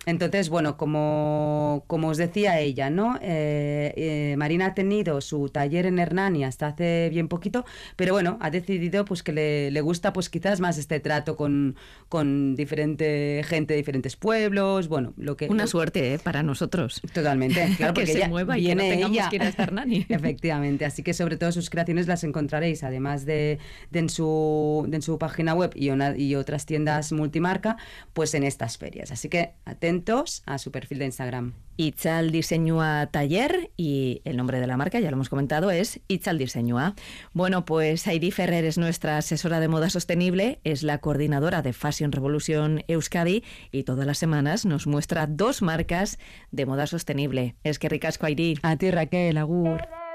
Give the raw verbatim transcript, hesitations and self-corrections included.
Entonces, bueno, como, como os decía ella, ¿no? Eh, eh, Marina ha tenido su taller en Hernani hasta hace bien poquito, pero bueno, ha decidido pues que le, le gusta pues quizás más este trato con, con diferente gente de diferentes pueblos, bueno, lo que... Una lo, suerte, ¿eh? Para nosotros. Totalmente, claro, que porque se ella mueva y que no viene tengamos ella. que ir a Hernani. Efectivamente, así que sobre todo sus creaciones las encontraréis, además de, de, en, su, de en su página web y, una, y otras tiendas multimarca, pues en estas ferias. Así que atentos a su perfil de Instagram. Itzal Diseñua Taller, y el nombre de la marca, ya lo hemos comentado, es Itzal Diseñua. Bueno, pues Heidi Ferrer es nuestra asesora de moda sostenible, es la coordinadora de Fashion Revolution Euskadi y todas las semanas nos muestra dos marcas de moda sostenible. Es que ricasco, Heidi. A ti, Raquel, agur.